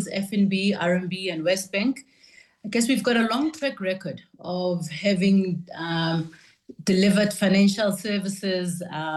Loans, FNB, RMB, and Westbank, I guess we've got a long track record of having delivered financial services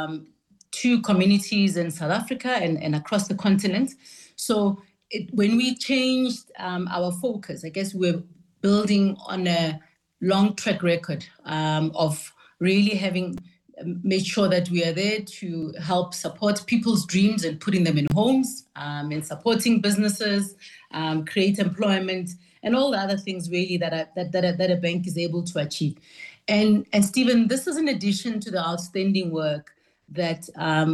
to communities in South Africa and across the continent. So when we changed our focus, I guess we're building on a long track record of really having made sure that we are there to help support people's dreams and putting them in homes, and supporting businesses, create employment, and all the other things really that a bank is able to achieve. And Stephen, this is in addition to the outstanding work that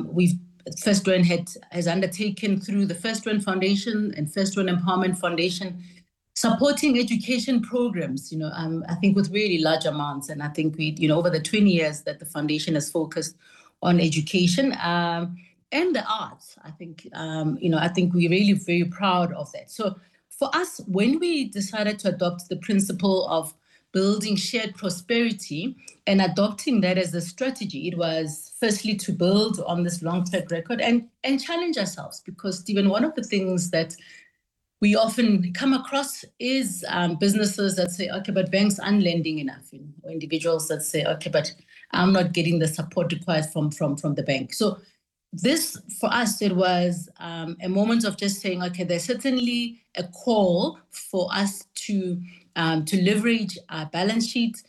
First Rand has undertaken through the First Rand Foundation and First Rand Empowerment Foundation, supporting education programs, I think with really large amounts. And I think over the 20 years that the foundation has focused on education and the arts, I think we're really very proud of that. So for us, when we decided to adopt the principle of building shared prosperity and adopting that as a strategy, it was firstly to build on this long track record and challenge ourselves, because Stephen, one of the things that we often come across is businesses that say, okay, but banks aren't lending enough, or individuals that say, okay, but I'm not getting the support required from the bank. So this, for us, it was a moment of just saying, okay, there's certainly a call for us to leverage our balance sheet,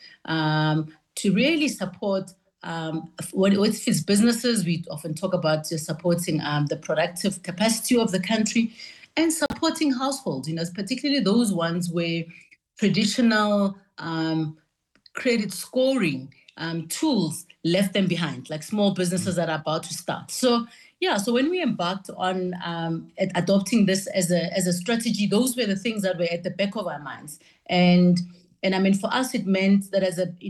to really support with its businesses. We often talk about just supporting the productive capacity of the country, and supporting households, particularly those ones where traditional credit scoring tools left them behind, like small businesses that are about to start. So when we embarked on adopting this as a strategy, those were the things that were at the back of our minds. And I mean, for us, it meant that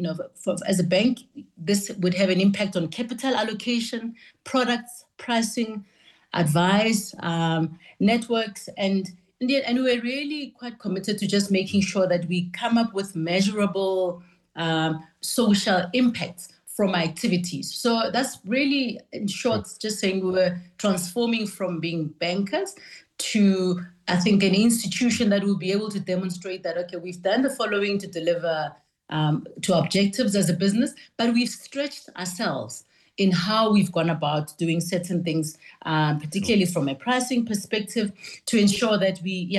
as a bank, this would have an impact on capital allocation, products, pricing, advice, networks, and we're really quite committed to just making sure that we come up with measurable social impacts from our activities. So that's really, in short, just saying we were transforming from being bankers to, I think, an institution that will be able to demonstrate that, okay, we've done the following to deliver to objectives as a business, but we've stretched ourselves in how we've gone about doing certain things, particularly from a pricing perspective, to ensure that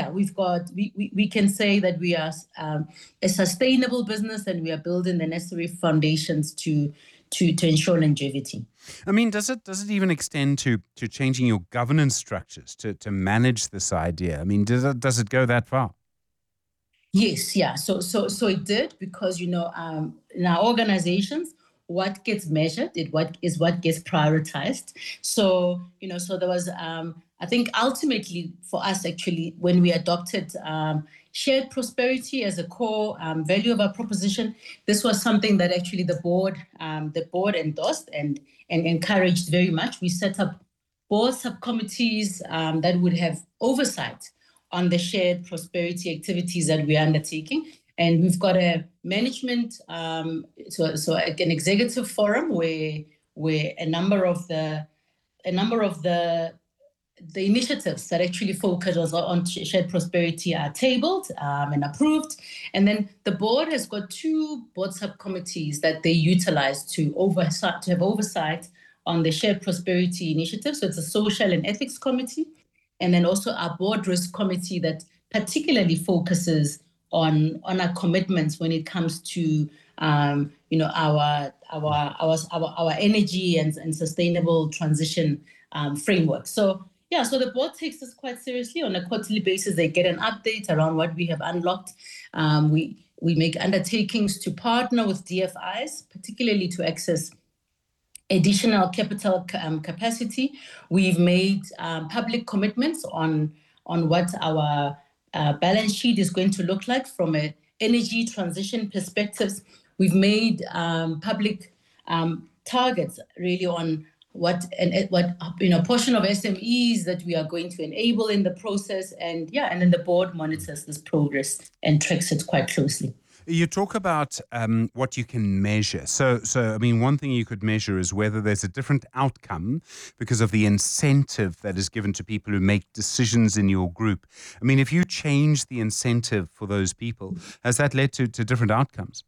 we can say that we are a sustainable business and we are building the necessary foundations to ensure longevity. I mean, does it even extend to changing your governance structures to manage this idea? I mean, does it go that far? Yes, yeah. So it did, because in our organizations, what gets measured is what gets prioritized. So there was I think ultimately for us, actually, when we adopted shared prosperity as a core value of our proposition, this was something that actually the board endorsed and encouraged very much. We set up board subcommittees that would have oversight on the shared prosperity activities that we are undertaking. And we've got a management, an executive forum where a number of the initiatives that actually focus on shared prosperity are tabled and approved. And then the board has got 2 board subcommittees that they utilize to have oversight on the shared prosperity initiative. So it's a social and ethics committee, and then also our board risk committee that particularly focuses on our commitments when it comes to our energy and sustainable transition framework. So the board takes this quite seriously. On a quarterly basis, they get an update around what we have unlocked. We make undertakings to partner with DFIs, particularly to access additional capital capacity. We've made public commitments on what our balance sheet is going to look like from an energy transition perspective. We've made public targets really on what portion of SMEs that we are going to enable in the process, and then the board monitors this progress and tracks it quite closely. You talk about what you can measure. So I mean, one thing you could measure is whether there's a different outcome because of the incentive that is given to people who make decisions in your group. I mean, if you change the incentive for those people, has that led to different outcomes?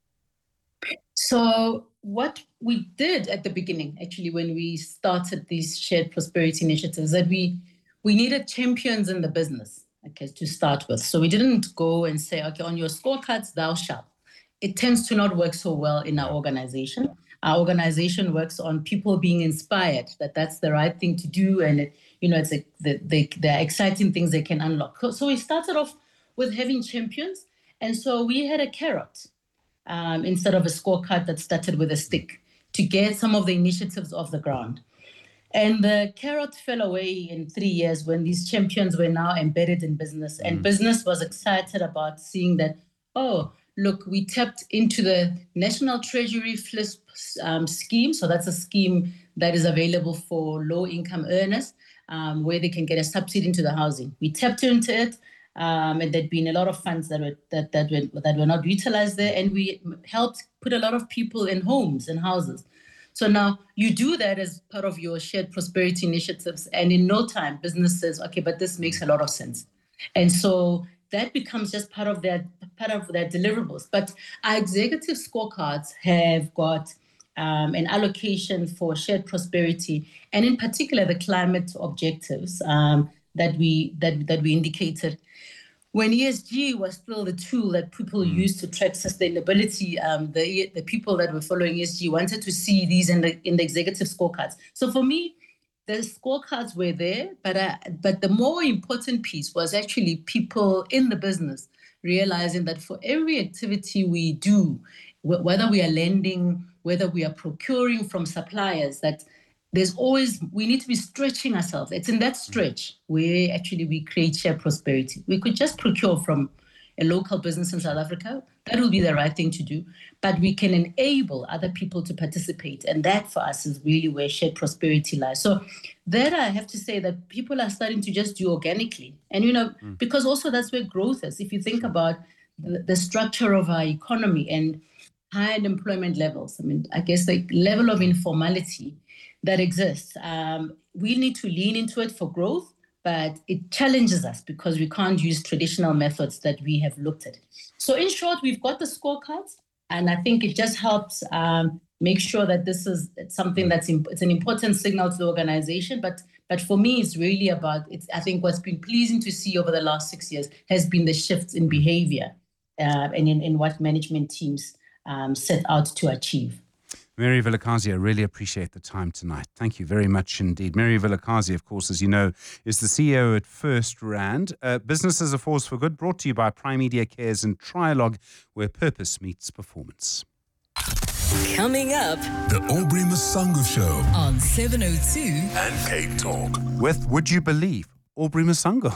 So what we did at the beginning, actually, when we started these shared prosperity initiatives, that we needed champions in the business, okay, to start with. So we didn't go and say, okay, on your scorecards, thou shalt. It tends to not work so well in our organization. Our organization works on people being inspired that that's the right thing to do, and it's there are exciting things they can unlock. So we started off with having champions, and so we had a carrot instead of a scorecard that started with a stick to get some of the initiatives off the ground. And the carrot fell away in 3 years when these champions were now embedded in business. And business was excited about seeing that, oh, look, we tapped into the National Treasury FLISP scheme. So that's a scheme that is available for low-income earners where they can get a subsidy into the housing. We tapped into it. And there'd been a lot of funds that were not utilized there, and we helped put a lot of people in homes and houses. So now you do that as part of your shared prosperity initiatives, and in no time, business says, okay, but this makes a lot of sense, and so that becomes just part of their deliverables. But our executive scorecards have got an allocation for shared prosperity, and in particular the climate objectives that we indicated. When ESG was still the tool that people used to track sustainability, the people that were following ESG wanted to see these in the executive scorecards. So for me, the scorecards were there, but the more important piece was actually people in the business realizing that for every activity we do, whether we are lending, whether we are procuring from suppliers, that we need to be stretching ourselves. It's in that stretch where actually we create shared prosperity. We could just procure from a local business in South Africa. That will be the right thing to do. But we can enable other people to participate. And that for us is really where shared prosperity lies. So that I have to say that people are starting to just do organically. And, because also that's where growth is. If you think about the structure of our economy and high unemployment levels, I mean, I guess the level of informality that exists. We need to lean into it for growth, but it challenges us because we can't use traditional methods that we have looked at. So in short, we've got the scorecards, and I think it just helps make sure that this is something it's an important signal to the organization. But for me, it's really about, I think what's been pleasing to see over the last 6 years has been the shifts in behavior and in what management teams set out to achieve. Mary Vilakazi, I really appreciate the time tonight. Thank you very much indeed. Mary Vilakazi, of course, as you know, is the CEO at First Rand. Business as a Force for Good, brought to you by Prime Media Cares and Trialogue, where purpose meets performance. Coming up, the Aubrey Masango Show on 702 and Cape Talk. With Would You Believe? Aubrey Masango.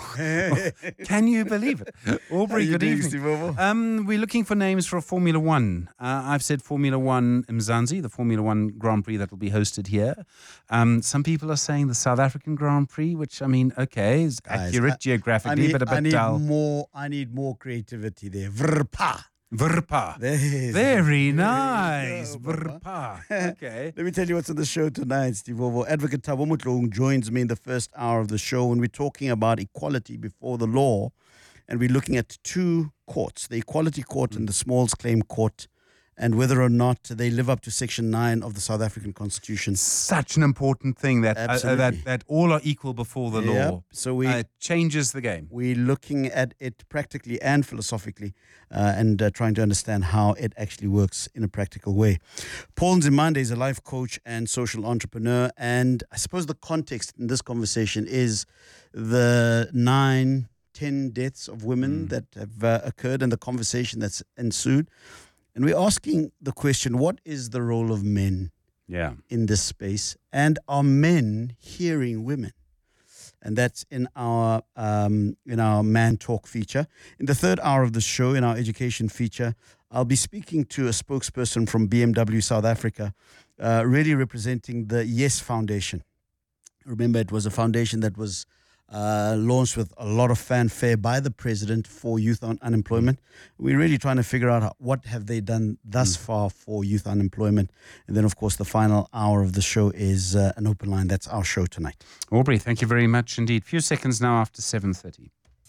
Can you believe it? Aubrey, good evening. We're looking for names for a Formula One. I've said Formula One Mzansi, the Formula One Grand Prix that will be hosted here. Some people are saying the South African Grand Prix, which, I mean, okay, is accurate geographically, but a bit dull. I need more creativity there. Vrpa. Vrpa. Very nice. Vrpa. Okay. Let me tell you what's on the show tonight, Steve Vovo. Advocate Thabo Motlong joins me in the first hour of the show when we're talking about equality before the law. And we're looking at two courts, the Equality Court and the Smalls Claim Court, and whether or not they live up to Section 9 of the South African Constitution. Such an important thing that all are equal before the law. So it changes the game. We're looking at it practically and philosophically and trying to understand how it actually works in a practical way. Paul Nzimande is a life coach and social entrepreneur, and I suppose the context in this conversation is the 9-10 deaths of women that have occurred and the conversation that's ensued. And we're asking the question, what is the role of men in this space? And are men hearing women? And that's in our Man Talk feature. In the third hour of the show, in our education feature, I'll be speaking to a spokesperson from BMW South Africa, really representing the Yes Foundation. Remember, it was a foundation that was launched with a lot of fanfare by the president for youth unemployment. We're really trying to figure out what have they done thus far for youth unemployment. And then, of course, the final hour of the show is an open line. That's our show tonight. Aubrey, thank you very much indeed. Few seconds now after 7:30.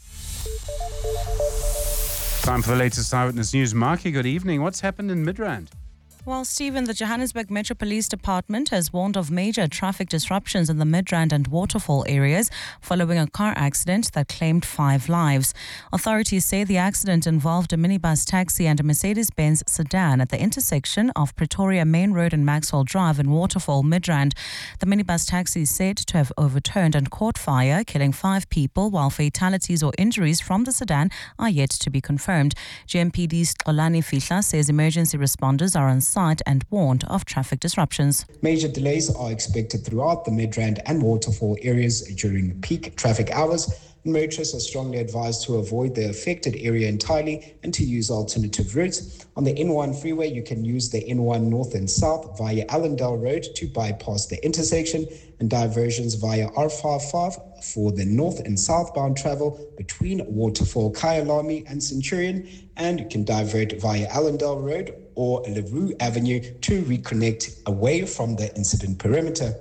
Time for the latest Eyewitness News. Marky, good evening. What's happened in Midrand? Well, Stephen, the Johannesburg Metro Police Department has warned of major traffic disruptions in the Midrand and Waterfall areas following a car accident that claimed 5 lives. Authorities say the accident involved a minibus taxi and a Mercedes-Benz sedan at the intersection of Pretoria Main Road and Maxwell Drive in Waterfall, Midrand. The minibus taxi is said to have overturned and caught fire, killing 5 people, while fatalities or injuries from the sedan are yet to be confirmed. GMPD's Xolani Fihla says emergency responders are on site and warned of traffic disruptions. Major delays are expected throughout the Midrand and Waterfall areas during peak traffic hours. Motorists are strongly advised to avoid the affected area entirely and to use alternative routes. On the N1 freeway, you can use the N1 north and south via Allendale Road to bypass the intersection, and diversions via R55 for the north and southbound travel between Waterfall, Kyalami and Centurion, and you can divert via Allendale Road or Leroux Avenue to reconnect away from the incident perimeter.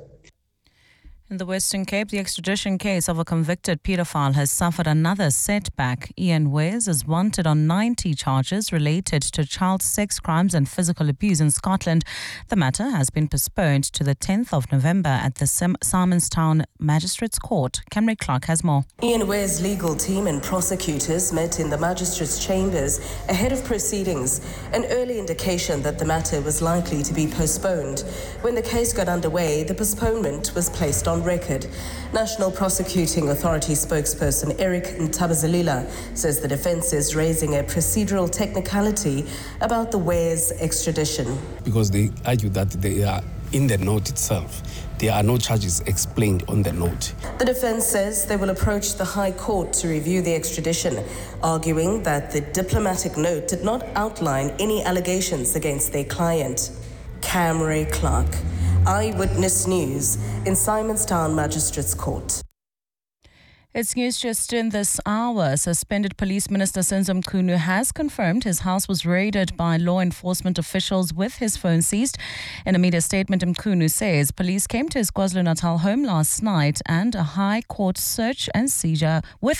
In the Western Cape, the extradition case of a convicted paedophile has suffered another setback. Ian Wes is wanted on 90 charges related to child sex crimes and physical abuse in Scotland. The matter has been postponed to the 10th of November at the Simonstown Magistrates Court. Camry Clark has more. Ian Ware's legal team and prosecutors met in the magistrates' chambers ahead of proceedings, an early indication that the matter was likely to be postponed. When the case got underway, the postponement was placed on record. National Prosecuting Authority spokesperson Eric Ntabazalila says the defence is raising a procedural technicality about the Ware's extradition. Because they argue that they are in the note itself. There are no charges explained on the note. The defence says they will approach the High Court to review the extradition, arguing that the diplomatic note did not outline any allegations against their client. Camry Clark, Eyewitness News in Simonstown Magistrates Court. It's news just in this hour. Suspended Police Minister Senzo Mchunu has confirmed his house was raided by law enforcement officials with his phone seized. In a media statement, Mchunu says police came to his KwaZulu-Natal home last night and a High Court search and seizure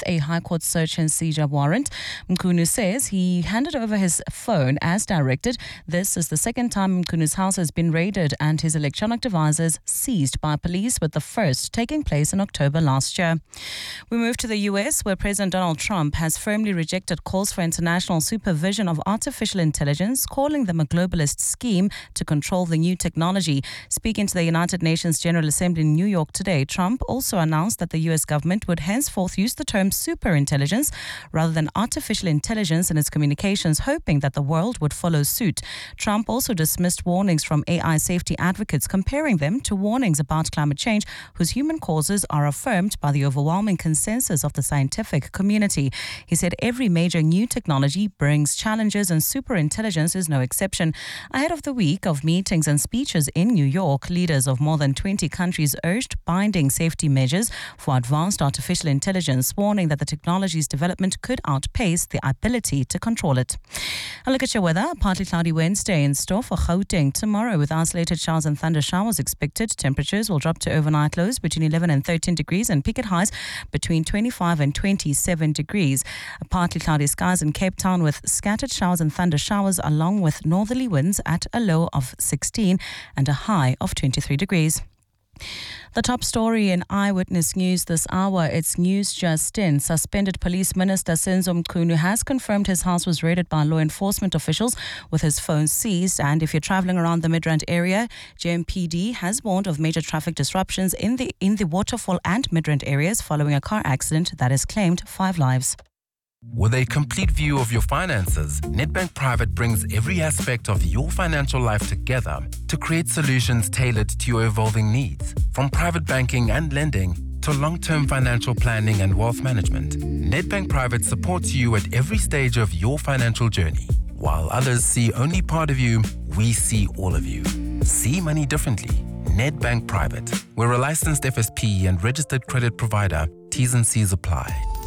warrant. Mchunu says he handed over his phone as directed. This is the second time Mchunu's house has been raided and his electronic devices seized by police, with the first taking place in October last year. We move to the US, where President Donald Trump has firmly rejected calls for international supervision of artificial intelligence, calling them a globalist scheme to control the new technology. Speaking to the United Nations General Assembly in New York today, Trump also announced that the US government would henceforth use the term superintelligence rather than artificial intelligence in its communications, hoping that the world would follow suit. Trump also dismissed warnings from AI safety advocates, comparing them to warnings about climate change, whose human causes are affirmed by the overwhelming consensus of the scientific community. He said every major new technology brings challenges and superintelligence is no exception. Ahead of the week of meetings and speeches in New York, leaders of more than 20 countries urged binding safety measures for advanced artificial intelligence, warning that the technology's development could outpace the ability to control it. A look at your weather. Partly cloudy Wednesday in store for Gauteng tomorrow, with isolated showers and thunder showers expected. Temperatures will drop to overnight lows between 11 and 13 degrees and peak at highs between 25 and 27 degrees. Partly cloudy skies in Cape Town with scattered showers and thunder showers, along with northerly winds at a low of 16 and a high of 23 degrees. The top story in Eyewitness News this hour, it's news just in. Suspended Police Minister Senzo Mchunu has confirmed his house was raided by law enforcement officials with his phone seized. And if you're travelling around the Midrand area, GMPD has warned of major traffic disruptions in the Waterfall and Midrand areas following a car accident that has claimed 5 lives. With a complete view of your finances, Nedbank Private brings every aspect of your financial life together to create solutions tailored to your evolving needs. From private banking and lending to long-term financial planning and wealth management, Nedbank Private supports you at every stage of your financial journey. While others see only part of you, we see all of you. See money differently. Nedbank Private. We're a licensed FSP and registered credit provider T's and C's apply.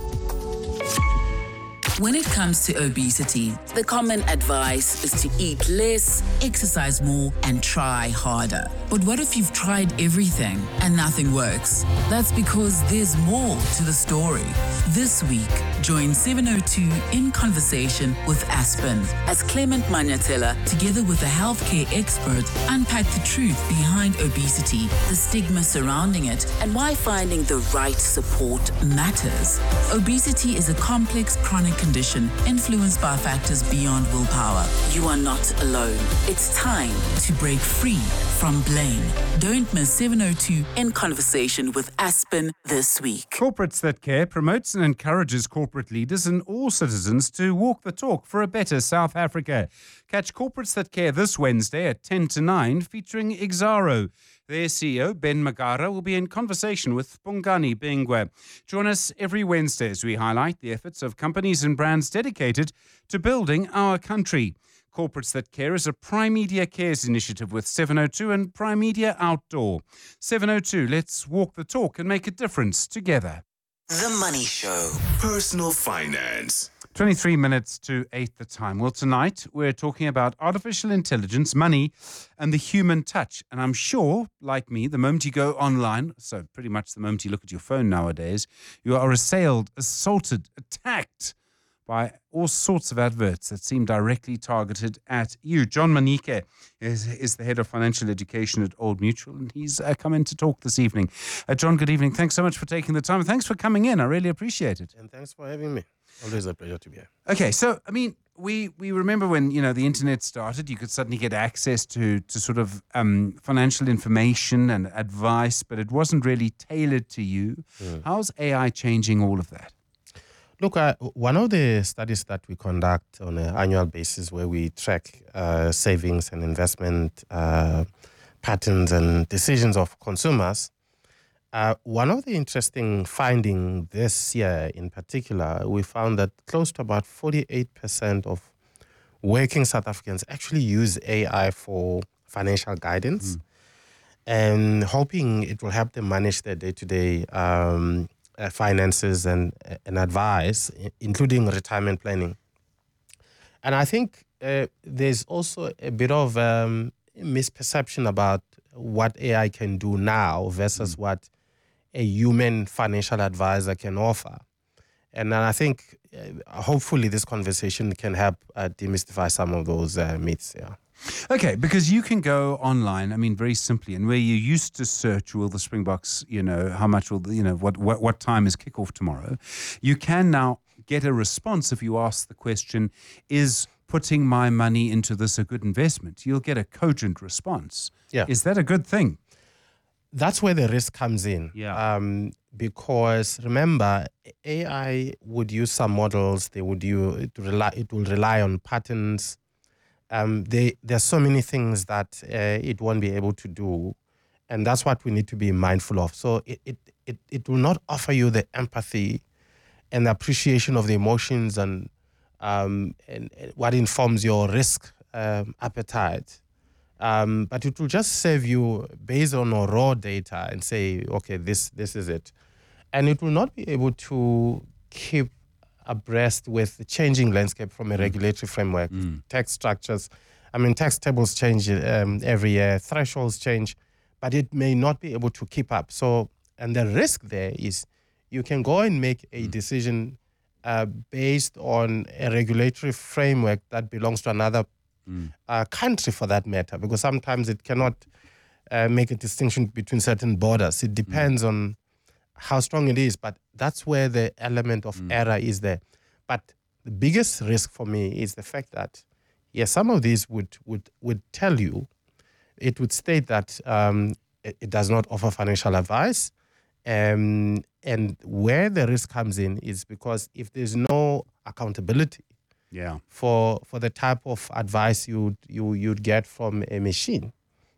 When it comes to obesity, the common advice is to eat less, exercise more, and try harder. But what if you've tried everything and nothing works? That's because there's more to the story. This week, join 702 in conversation with Aspen as Clement Manyatela, together with a healthcare expert, unpack the truth behind obesity, the stigma surrounding it, and why finding the right support matters. Obesity is a complex chronic condition influenced by factors beyond willpower. You are not alone. It's time to break free from blame. Don't miss 702 in conversation with Aspen this week. Corporates That Care promotes and encourages corporate leaders and all citizens to walk the talk for a better South Africa. Catch Corporates That Care this Wednesday at 10 to 9, featuring Exxaro. Their CEO, Ben Magara, will be in conversation with Bongani Bengwe. Join us every Wednesday as we highlight the efforts of companies and brands dedicated to building our country. Corporates That Care is a Prime Media Cares initiative with 702 and Prime Media Outdoor. 702, let's walk the talk and make a difference together. The Money Show. Personal finance. 23 minutes to 8 the time. Well, tonight we're talking about artificial intelligence, money, and the human touch. And I'm sure, like me, the moment you go online, so pretty much the moment you look at your phone nowadays, you are assailed, assaulted, attacked by all sorts of adverts that seem directly targeted at you. John Manike is the head of financial education at Old Mutual, and he's come in to talk this evening. John, good evening. Thanks so much for taking the time. Thanks for coming in. I really appreciate it. And thanks for having me. Always a pleasure to be here. Okay, so, I mean, we remember when, the internet started, you could suddenly get access to sort of financial information and advice, but it wasn't really tailored to you. How's AI changing all of that? Look, one of the studies that we conduct on an annual basis where we track savings and investment patterns and decisions of consumers, one of the interesting findings this year in particular, we found that close to about 48% of working South Africans actually use AI for financial guidance and hoping it will help them manage their day-to-day finances and advice, including retirement planning. And I think there's also a bit of misperception about what AI can do now versus what a human financial advisor can offer. And I think hopefully this conversation can help demystify some of those myths. Yeah. Okay, because you can go online, I mean, very simply, and where you used to search, will the Springboks, how much will, what time is kickoff tomorrow? You can now get a response if you ask the question, is putting my money into this a good investment? You'll get a cogent response. Yeah. Is that a good thing? That's where the risk comes in. Yeah. Because remember, AI would use some models, it will rely on patterns. There's so many things that it won't be able to do, and that's what we need to be mindful of. So it will not offer you the empathy and the appreciation of the emotions and what informs your risk appetite. But it will just serve you based on raw data and say, okay, this is it. And it will not be able to keep abreast with the changing landscape from a regulatory framework, tax structures. I mean, tax tables change every year, thresholds change, but it may not be able to keep up. So, and the risk there is you can go and make a decision based on a regulatory framework that belongs to another country for that matter, because sometimes it cannot make a distinction between certain borders. It depends on how strong it is, but that's where the element of error is there. But the biggest risk for me is the fact that, yes, some of these would tell you, it would state that it does not offer financial advice, and where the risk comes in is because if there's no accountability for the type of advice you'd get from a machine,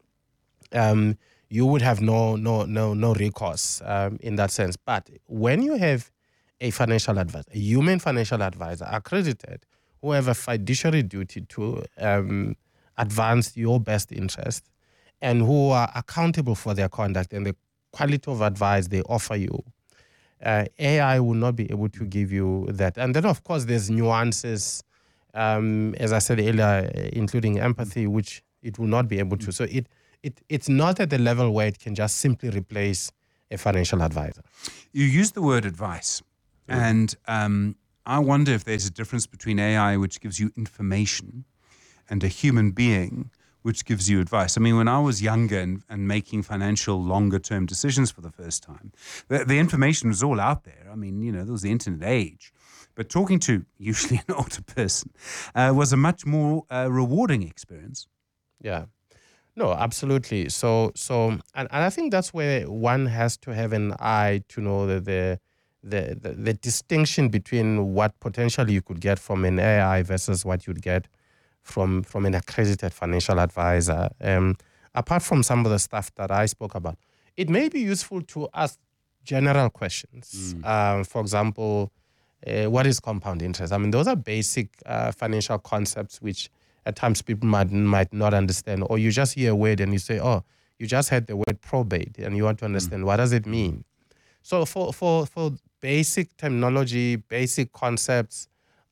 you would have no recourse in that sense. But when you have a financial advisor, a human financial advisor, accredited, who have a fiduciary duty to advance your best interest and who are accountable for their conduct and the quality of advice they offer you, AI will not be able to give you that. And then, of course, there's nuances, as I said earlier, including empathy, which it will not be able to. So it's not at the level where it can just simply replace a financial advisor. You use the word advice, and I wonder if there's a difference between AI, which gives you information, and a human being, which gives you advice. I mean, when I was younger and making financial longer-term decisions for the first time, the information was all out there. I mean, there was the internet age. But talking to usually an older person was a much more rewarding experience. Yeah. No, absolutely. So, and I think that's where one has to have an eye to know that the distinction between what potentially you could get from an AI versus what you'd get from an accredited financial advisor. Apart from some of the stuff that I spoke about, it may be useful to ask general questions. For example, what is compound interest? I mean, those are basic financial concepts which at times people might not understand, or you just hear a word and you say, oh, you just heard the word probate and you want to understand what does it mean. So for basic terminology, basic concepts,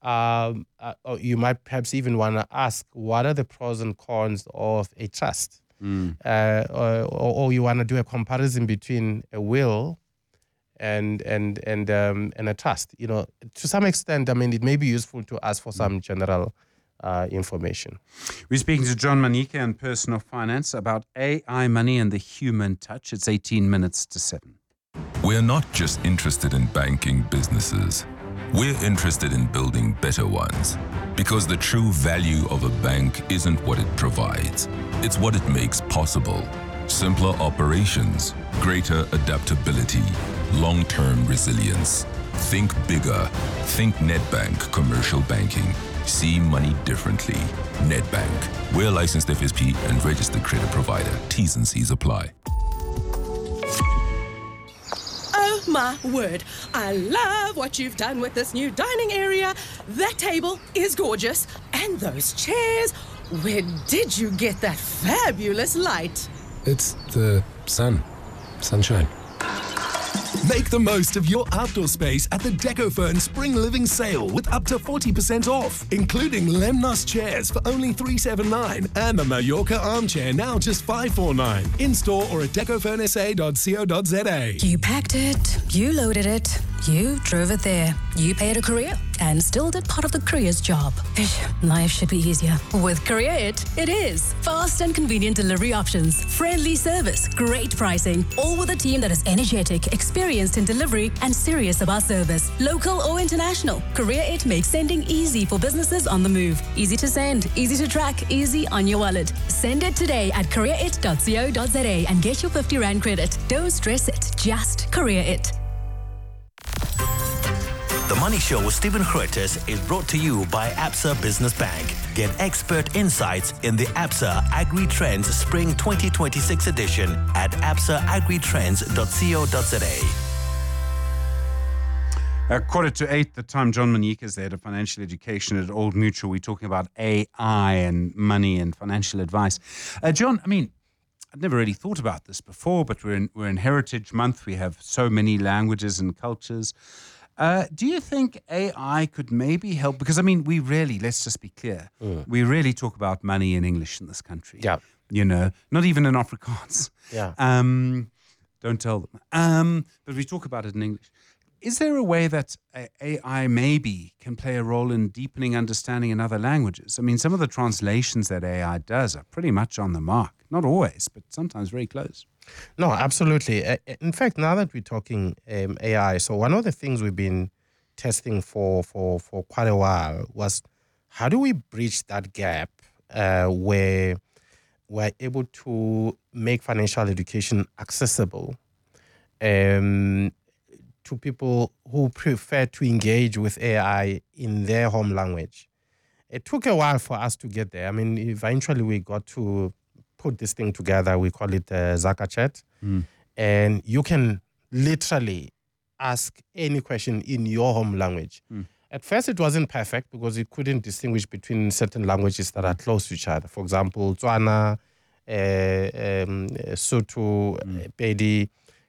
you might perhaps even want to ask, what are the pros and cons of a trust? Or you want to do a comparison between a will and a trust. To some extent, I mean, it may be useful to ask for some general information. We're speaking to John Manike on Personal Finance about AI, money, and the human touch. It's 18 minutes to 7. We're not just interested in banking businesses. We're interested in building better ones. Because the true value of a bank isn't what it provides. It's what it makes possible. Simpler operations, greater adaptability, long-term resilience. Think bigger. Think Nedbank Commercial Banking. See money differently. Nedbank. We're a licensed FSP and registered credit provider. T's and C's apply. Oh my word. I love what you've done with this new dining area. That table is gorgeous. And those chairs. Where did you get that fabulous light? It's the sunshine. Make the most of your outdoor space at the Decofern Spring Living Sale with up to 40% off, including Lemnos chairs for only $379 and the Mallorca armchair now just $549. In-store or at decofernsa.co.za. You packed it, you loaded it, you drove it there, you paid a courier and still did part of the courier's job. Life should be easier. With Courier it is. Fast and convenient delivery options, friendly service, great pricing, all with a team that is energetic, experienced in delivery, and serious about service. Local or international, Courier It makes sending easy for businesses on the move. Easy to send, easy to track, easy on your wallet. Send it today at courierit.co.za and get your 50 Rand credit. Don't stress it, just Courier It. The Money Show with Stephen Grootes is brought to you by Absa Business Bank. Get expert insights in the Absa Agri Trends Spring 2026 edition at absaagritrends.co.za. 7:45, the time. John Manike is the head of financial education at Old Mutual. We're talking about AI and money and financial advice. John, I mean, I'd never really thought about this before, but we're in Heritage Month. We have so many languages and cultures. Do you think AI could maybe help? Because, I mean, let's just be clear, we really talk about money in English in this country. Yeah. Not even in Afrikaans. Yeah. Don't tell them. But we talk about it in English. Is there a way that AI maybe can play a role in deepening understanding in other languages? I mean, some of the translations that AI does are pretty much on the mark. Not always, but sometimes very close. No, absolutely. In fact, now that we're talking AI, so one of the things we've been testing for quite a while was how do we bridge that gap where we're able to make financial education accessible to people who prefer to engage with AI in their home language. It took a while for us to get there. I mean, eventually we got to put this thing together. We call it Zaka Chat. And you can literally ask any question in your home language. At first, it wasn't perfect because it couldn't distinguish between certain languages that are close to each other. For example, Tswana, Sotho, Pedi,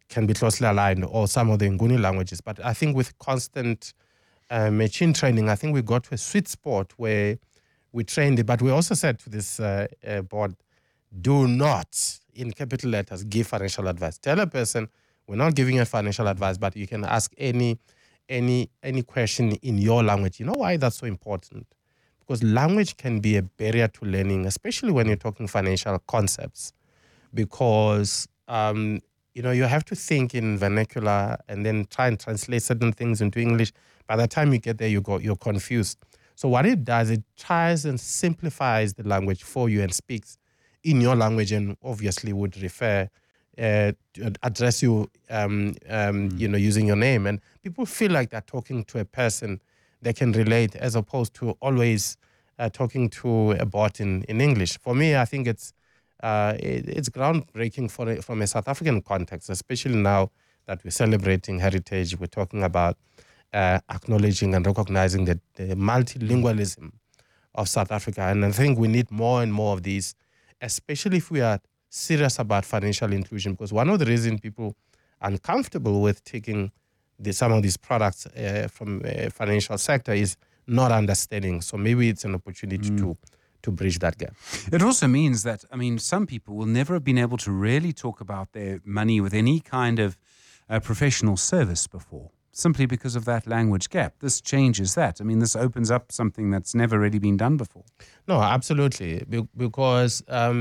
can be closely aligned, or some of the Nguni languages. But I think with constant machine training, I think we got to a sweet spot where we trained it. But we also said to this board, do not, in capital letters, give financial advice. Tell a person, we're not giving you financial advice, but you can ask any question in your language. You know why that's so important? Because language can be a barrier to learning, especially when you're talking financial concepts. Because you have to think in vernacular and then try and translate certain things into English. By the time you get there, you're confused. So what it does, it tries and simplifies the language for you and speaks in your language, and obviously would refer to address you, using your name. And people feel like they're talking to a person they can relate, as opposed to always talking to a bot in English. For me, I think it's groundbreaking from a South African context, especially now that we're celebrating heritage. We're talking about acknowledging and recognizing the multilingualism of South Africa. And I think we need more and more of these, especially if we are serious about financial inclusion, because one of the reasons people are uncomfortable with taking some of these products from the financial sector is not understanding. So maybe it's an opportunity to bridge that gap. It also means that, some people will never have been able to really talk about their money with any kind of professional service before, simply because of that language gap. This changes that. This opens up something that's never really been done before. No, absolutely. Because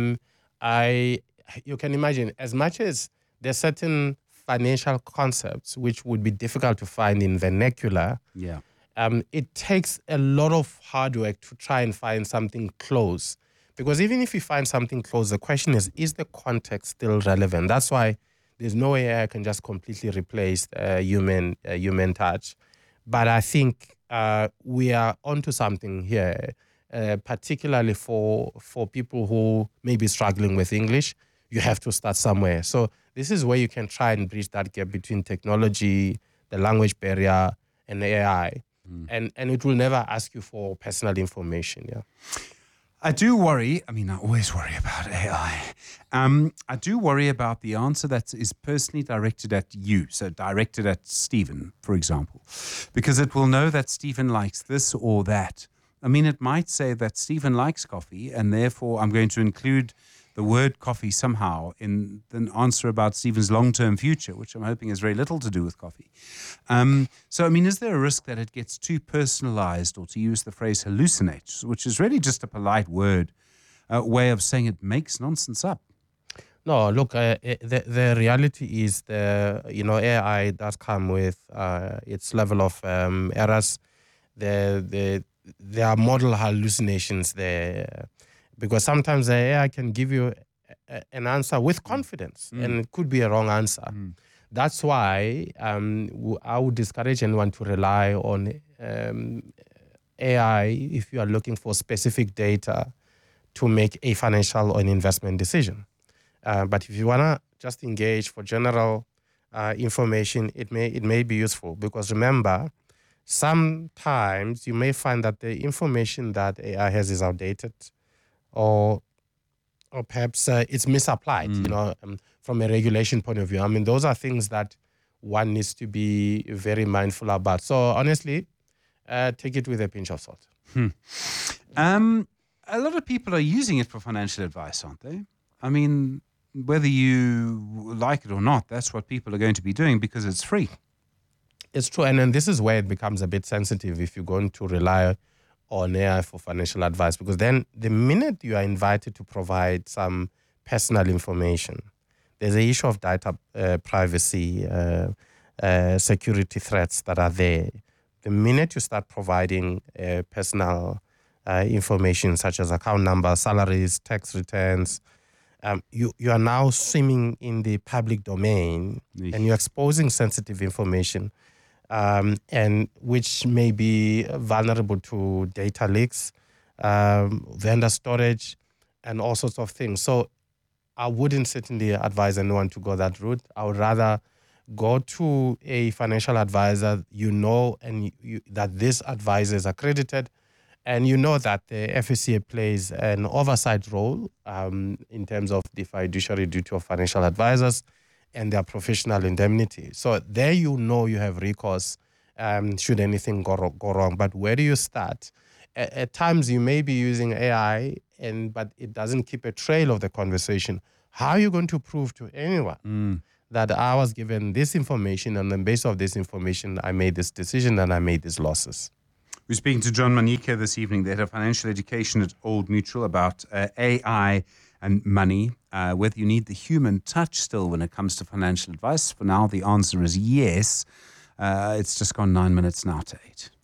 you can imagine, as much as there's certain financial concepts which would be difficult to find in vernacular, it takes a lot of hard work to try and find something close. Because even if you find something close, the question is the context still relevant? That's why there's no way I can just completely replace human touch. But I think we are onto something here, particularly for people who may be struggling with English. You have to start somewhere. So this is where you can try and bridge that gap between technology, the language barrier, and AI. And it will never ask you for personal information. Yeah. I do worry. I always worry about AI. I do worry about the answer that is personally directed at you, so directed at Stephen, for example, because it will know that Stephen likes this or that. It might say that Stephen likes coffee, and therefore I'm going to include the word coffee somehow in the answer about Stephen's long-term future, which I'm hoping has very little to do with coffee. Is there a risk that it gets too personalized, or, to use the phrase, hallucinates, which is really just a polite way of saying it makes nonsense up? No, look, the reality is AI does come with its level of errors. There are model hallucinations there. Because sometimes the AI can give you an answer with confidence, and it could be a wrong answer. That's why I would discourage anyone to rely on AI if you are looking for specific data to make a financial or an investment decision. But if you want to just engage for general information, it may be useful. Because remember, sometimes you may find that the information that AI has is outdated, or perhaps it's misapplied, from a regulation point of view. Those are things that one needs to be very mindful about. So honestly, take it with a pinch of salt. A lot of people are using it for financial advice, aren't they? Whether you like it or not, that's what people are going to be doing because it's free. It's true. And then this is where it becomes a bit sensitive if you're going to rely on AI for financial advice, because then the minute you are invited to provide some personal information, there's an issue of data privacy, security threats that are there. The minute you start providing personal information such as account numbers, salaries, tax returns, you are now swimming in the public domain, and you're exposing sensitive information, and which may be vulnerable to data leaks, vendor storage, and all sorts of things. So I wouldn't certainly advise anyone to go that route. I would rather go to a financial advisor, and that this advisor is accredited, and that the FSCA plays an oversight role in terms of the fiduciary duty of financial advisors, and their professional indemnity. So there you have recourse should anything go wrong. But where do you start? At times you may be using AI, but it doesn't keep a trail of the conversation. How are you going to prove to anyone that I was given this information, and on the basis of this information, I made this decision and I made these losses? We're speaking to John Manike this evening, the head of financial education at Old Mutual, about AI and money, whether you need the human touch still when it comes to financial advice. For now, the answer is yes. It's just gone 9 minutes now to 8.